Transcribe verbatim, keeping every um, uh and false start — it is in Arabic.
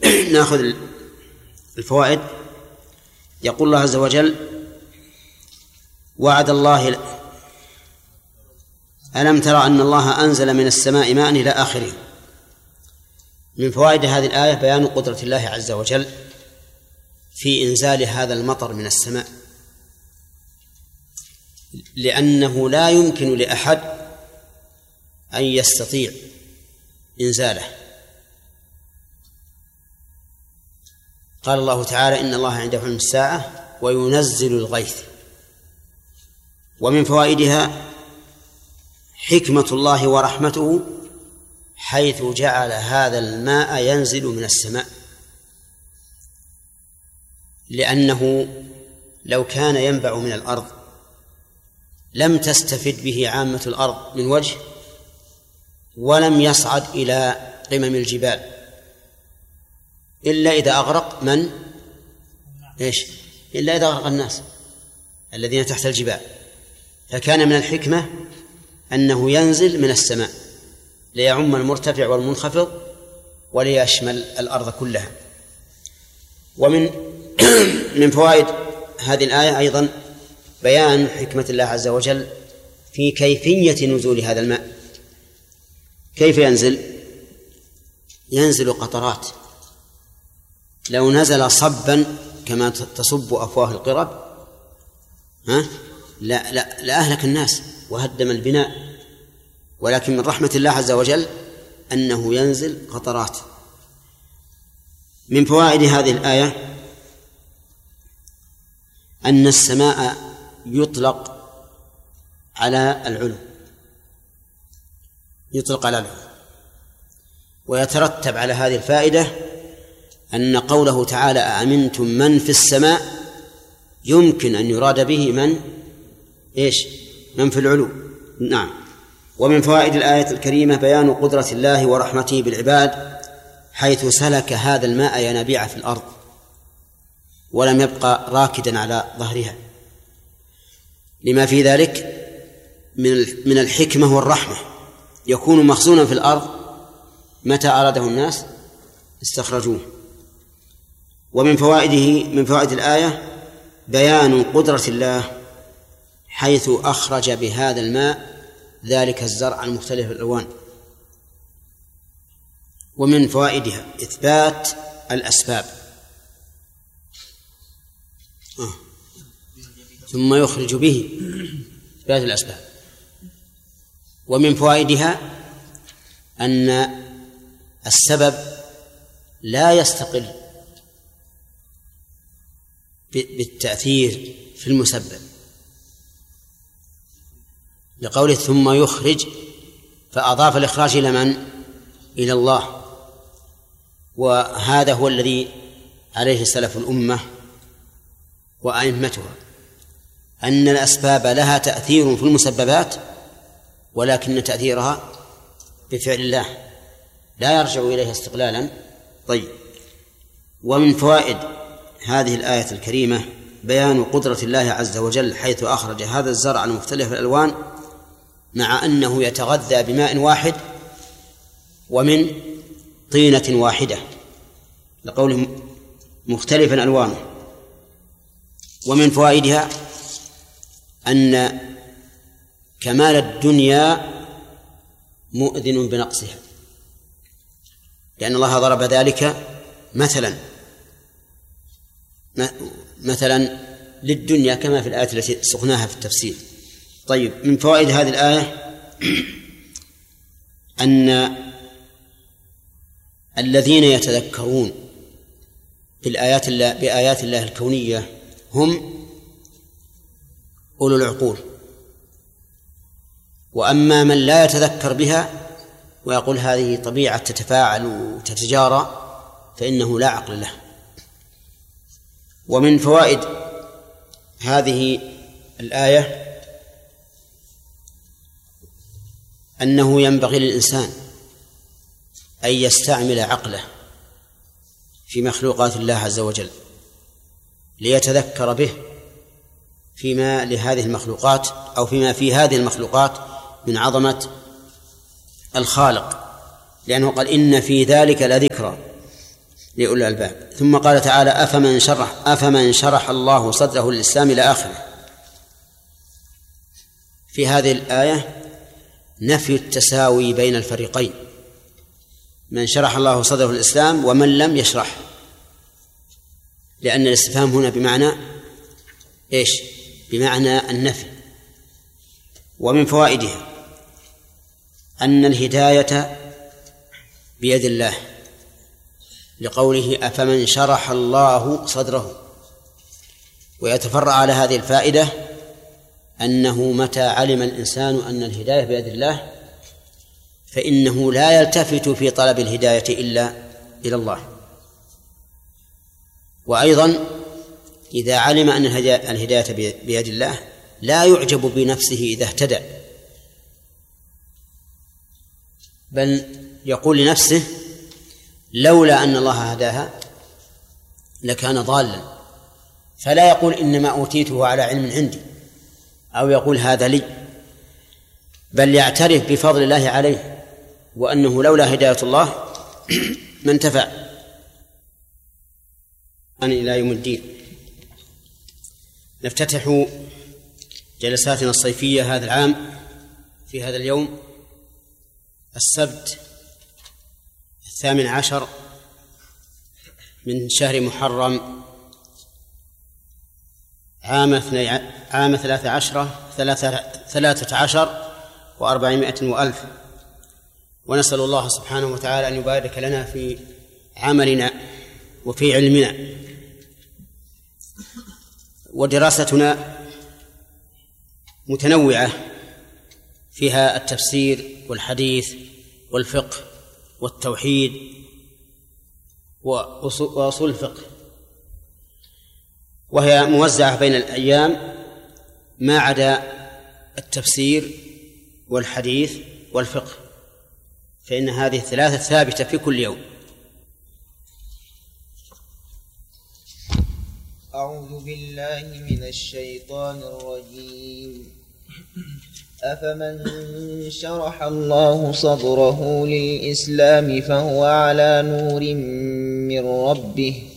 نأخذ الفوائد. يقول الله عز وجل: وعد الله ألم ترى أن الله أنزل من السماء ماء إلى آخره. من فوائد هذه الآية بيان قدرة الله عز وجل في إنزال هذا المطر من السماء، لأنه لا يمكن لأحد أن يستطيع إنزاله. قال الله تعالى: إن الله عنده علم الساعة وينزل الغيث. ومن فوائدها حكمة الله ورحمته حيث جعل هذا الماء ينزل من السماء، لأنه لو كان ينبع من الأرض لم تستفد به عامة الأرض من وجه، ولم يصعد إلى قمم الجبال إلا إذا أغرق من؟ إيش؟ إلا إذا أغرق الناس الذين تحت الجبال. فكان من الحكمة أنه ينزل من السماء ليعم المرتفع والمنخفض وليشمل الأرض كلها. ومن من فوائد هذه الآية أيضا بيان حكمة الله عز وجل في كيفية نزول هذا الماء. كيف ينزل؟ ينزل قطرات. لو نزل صبا كما تصب أفواه القرب ها لا لا لأهلك الناس وهدم البناء، ولكن من رحمة الله عز وجل أنه ينزل قطرات. من فوائد هذه الآية أن السماء يطلق على العلو، يطلق على العلو. ويترتب على هذه الفائدة أن قوله تعالى: أأمنتم من في السماء، يمكن أن يراد به من إيش؟ من في العلو. نعم. ومن فوائد الآية الكريمة بيان قدرة الله ورحمته بالعباد حيث سلك هذا الماء ينابيع في الأرض ولم يبقى راكدا على ظهرها، لما في ذلك من الحكمة والرحمة. يكون مخزونا في الأرض متى أراده الناس استخرجوه. ومن فوائده من فوائد الآية بيان قدرة الله حيث أخرج بهذا الماء ذلك الزرع المختلف الألوان. ومن فوائدها إثبات الأسباب آه. ثم يخرج به إثبات الأسباب. ومن فوائدها أن السبب لا يستقل بالتأثير في المسبب، لقوله ثم يخرج، فأضاف الإخراج إلى من؟ إلى الله. وهذا هو الذي عليه سلف الأمة وأئمتها، أن الأسباب لها تأثير في المسببات، ولكن تأثيرها بفعل الله لا يرجع إليها استقلالا. طيب. ومن فوائد هذه الآية الكريمة بيان قدرة الله عز وجل حيث أخرج هذا الزرع المختلف الألوان مع أنه يتغذى بماء واحد ومن طينة واحدة، لقوله مختلفا ألوانه. ومن فوائدها أن كمال الدنيا مؤذن بنقصها، لأن الله ضرب ذلك مثلا مثلا للدنيا كما في الآية التي سقناها في التفسير. طيب. من فوائد هذه الآية أن الذين يتذكرون بالآيات الله بآيات الله الكونية هم أولو العقول، وأما من لا يتذكر بها ويقول هذه طبيعة تتفاعل وتتجارى فإنه لا عقل له. ومن فوائد هذه الآية أنه ينبغي للإنسان أن يستعمل عقله في مخلوقات الله عز وجل ليتذكر به فيما لهذه المخلوقات أو فيما في هذه المخلوقات من عظمة الخالق، لأنه قال إن في ذلك لذكرى لأولي الألباب. ثم قال تعالى أفمن شرح, أفمن شرح الله صدره للإسلام إلى آخره. في هذه الآية نفي التساوي بين الفريقين، من شرح الله صدره للإسلام ومن لم يشرح، لأن الاستفهام هنا بمعنى إيش؟ بمعنى النفي. ومن فوائدها أن الهداية بيد الله، لقوله أفمن شرح الله صدره. ويتفرع على هذه الفائدة أنه متى علم الإنسان أن الهداية بيد الله فإنه لا يلتفت في طلب الهداية إلا إلى الله. وأيضا إذا علم أن الهداية بيد الله لا يعجب بنفسه إذا اهتدى، بل يقول لنفسه لولا أن الله هداها لكان ضالا، فلا يقول إنما أوتيته على علم عندي أو يقول هذا لي، بل يعترف بفضل الله عليه وأنه لولا هداية الله ما انتفع أن إلى يوم الدين. نفتتح جلساتنا الصيفية هذا العام في هذا اليوم السبت الثامن عشر من شهر محرم عام عام ثلاثة عشر ثلاثة عشر وأربعمائة وألف، ونسأل الله سبحانه وتعالى أن يبارك لنا في عملنا وفي علمنا. ودراستنا متنوعة، فيها التفسير والحديث والفقه والتوحيد وأصول الفقه، وهي موزعة بين الأيام ما عدا التفسير والحديث والفقه، فإن هذه الثلاثة ثابتة في كل يوم. أعوذ بالله من الشيطان الرجيم. أفمن شرح الله صدره للإسلام فهو على نور من ربه